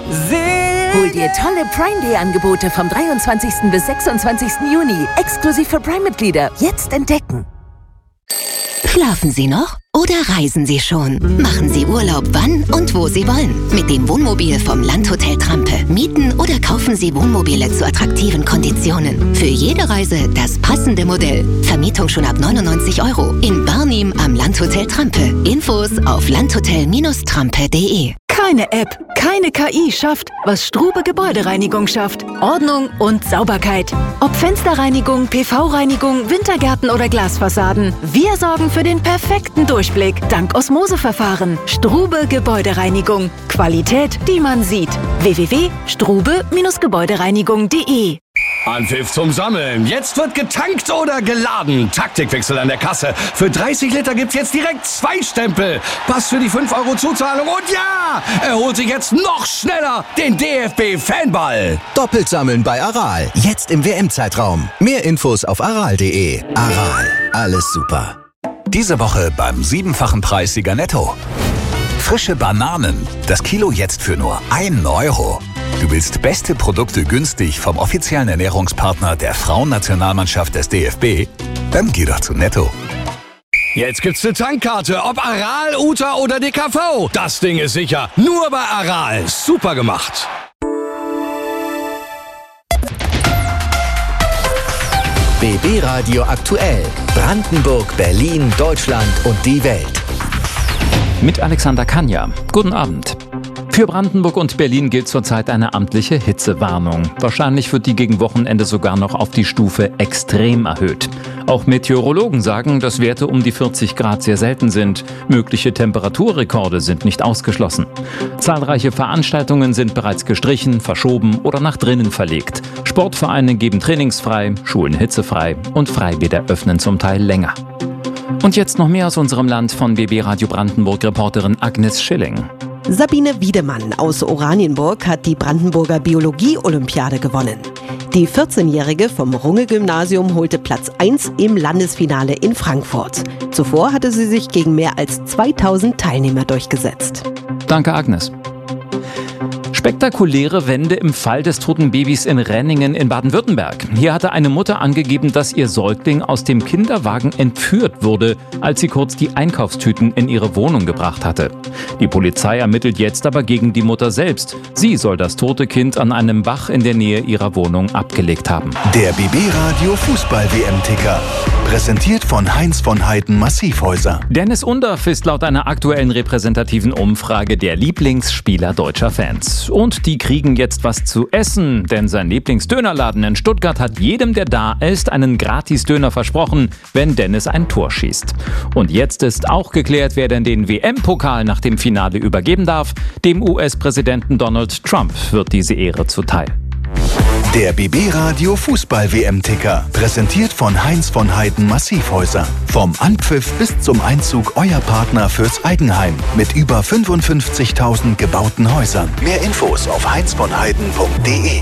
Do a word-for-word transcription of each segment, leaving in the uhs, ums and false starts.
Hol dir tolle Prime Day Angebote vom dreiundzwanzigsten bis sechsundzwanzigsten Juni. Exklusiv für Prime-Mitglieder. Jetzt entdecken. Schlafen Sie noch? Oder reisen Sie schon? Machen Sie Urlaub, wann und wo Sie wollen. Mit dem Wohnmobil vom Landhotel Trampe. Mieten oder kaufen Sie Wohnmobile zu attraktiven Konditionen. Für jede Reise das passende Modell. Vermietung schon ab neunundneunzig Euro. In Barnim am Landhotel Trampe. Infos auf landhotel Bindestrich trampe punkt de. Keine App, keine K I schafft, was Strube Gebäudereinigung schafft. Ordnung und Sauberkeit. Ob Fensterreinigung, P V-Reinigung, Wintergärten oder Glasfassaden. Wir sorgen für den perfekten Durchblick dank Osmoseverfahren. Strube Gebäudereinigung. Qualität, die man sieht. w w w punkt strube Bindestrich gebäudereinigung punkt de. Anpfiff zum Sammeln. Jetzt wird getankt oder geladen. Taktikwechsel an der Kasse. Für dreißig Liter gibt's jetzt direkt zwei Stempel. Pass für die fünf Euro Zuzahlung. Und ja, er holt sich jetzt noch schneller den D F B-Fanball. Doppelt sammeln bei Aral. Jetzt im W M-Zeitraum. Mehr Infos auf aral punkt de. Aral. Alles super. Diese Woche beim siebenfachen Preissieger Netto. Frische Bananen. Das Kilo jetzt für nur einen Euro. Du willst beste Produkte günstig vom offiziellen Ernährungspartner der Frauennationalmannschaft des D F B? Dann geh doch zu Netto. Jetzt gibt's eine Tankkarte, ob Aral, Uta oder D K V. Das Ding ist sicher. Nur bei Aral. Super gemacht. B B Radio aktuell. Brandenburg, Berlin, Deutschland und die Welt. Mit Alexander Kanja. Guten Abend. Für Brandenburg und Berlin gilt zurzeit eine amtliche Hitzewarnung. Wahrscheinlich wird die gegen Wochenende sogar noch auf die Stufe extrem erhöht. Auch Meteorologen sagen, dass Werte um die vierzig Grad sehr selten sind. Mögliche Temperaturrekorde sind nicht ausgeschlossen. Zahlreiche Veranstaltungen sind bereits gestrichen, verschoben oder nach drinnen verlegt. Sportvereine geben trainingsfrei, Schulen hitzefrei und Freibäder öffnen zum Teil länger. Und jetzt noch mehr aus unserem Land von B B Radio Brandenburg-Reporterin Agnes Schilling. Sabine Wiedemann aus Oranienburg hat die Brandenburger Biologie-Olympiade gewonnen. Die vierzehnjährige vom Runge-Gymnasium holte Platz eins im Landesfinale in Frankfurt. Zuvor hatte sie sich gegen mehr als zweitausend Teilnehmer durchgesetzt. Danke, Agnes. Spektakuläre Wende im Fall des toten Babys in Renningen in Baden-Württemberg. Hier hatte eine Mutter angegeben, dass ihr Säugling aus dem Kinderwagen entführt wurde, als sie kurz die Einkaufstüten in ihre Wohnung gebracht hatte. Die Polizei ermittelt jetzt aber gegen die Mutter selbst. Sie soll das tote Kind an einem Bach in der Nähe ihrer Wohnung abgelegt haben. Der B B Radio Fußball-W M-Ticker. Präsentiert von Heinz von Heiden Massivhäuser. Dennis Undaff ist laut einer aktuellen repräsentativen Umfrage der Lieblingsspieler deutscher Fans. Und die kriegen jetzt was zu essen, denn sein Lieblingsdönerladen in Stuttgart hat jedem, der da ist, einen Gratis-Döner versprochen, wenn Dennis ein Tor schießt. Und jetzt ist auch geklärt, wer denn den W M-Pokal nach dem Finale übergeben darf. Dem U S-Präsidenten Donald Trump wird diese Ehre zuteil. Der B B Radio Fußball-W M-Ticker. Präsentiert von Heinz von Heiden Massivhäuser. Vom Anpfiff bis zum Einzug euer Partner fürs Eigenheim. Mit über fünfundfünfzigtausend gebauten Häusern. Mehr Infos auf heinz von heiden punkt de.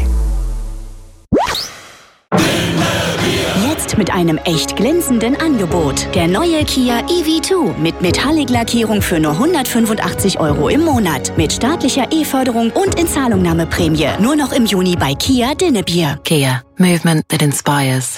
Jetzt mit einem echt glänzenden Angebot. Der neue Kia E V zwei mit Metallic-Lackierung für nur hundertfünfundachtzig Euro im Monat. Mit staatlicher E-Förderung und Inzahlungnahmeprämie. Nur noch im Juni bei Kia Dinnebier. Kia. Movement that inspires.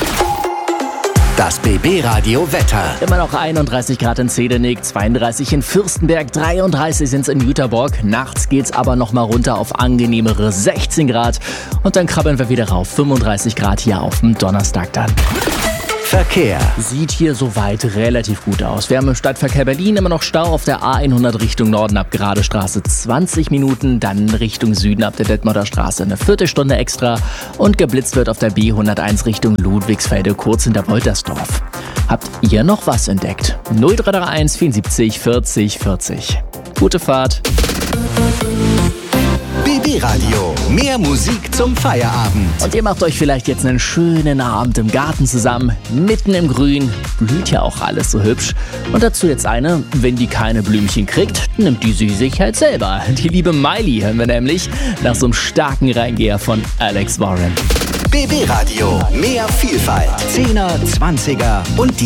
Das B B Radio Wetter. Immer noch einunddreißig Grad in Zedernick, zweiunddreißig in Fürstenberg, dreiunddreißig sind es in Jüterborg. Nachts geht's aber noch mal runter auf angenehmere sechzehn Grad. Und dann krabbeln wir wieder rauf, fünfunddreißig Grad hier auf dem Donnerstag dann. Verkehr. Sieht hier soweit relativ gut aus. Wir haben im Stadtverkehr Berlin immer noch Stau auf der A hundert Richtung Norden ab Gerade Straße zwanzig Minuten, dann Richtung Süden ab der Detmolder Straße eine Viertelstunde extra und geblitzt wird auf der B hunderteins Richtung Ludwigsfelde kurz hinter Woltersdorf. Habt ihr noch was entdeckt? null drei drei eins vierundsiebzig vierzig vierzig. Gute Fahrt. B B Radio. Mehr Musik zum Feierabend. Und ihr macht euch vielleicht jetzt einen schönen Abend im Garten zusammen, mitten im Grün. Blüht ja auch alles so hübsch. Und dazu jetzt eine, wenn die keine Blümchen kriegt, nimmt die sie sich halt selber. Die liebe Miley hören wir nämlich nach so einem starken Reingeher von Alex Warren. B B Radio. Mehr Vielfalt. Zehner, Zwanziger und die